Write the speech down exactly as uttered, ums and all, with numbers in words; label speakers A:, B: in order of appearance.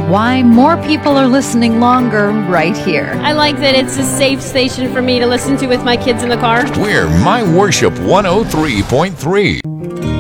A: why more people are listening longer right here.
B: I like that it's a safe station for me to listen to with my kids in the car.
C: We're My Worship one oh three point three.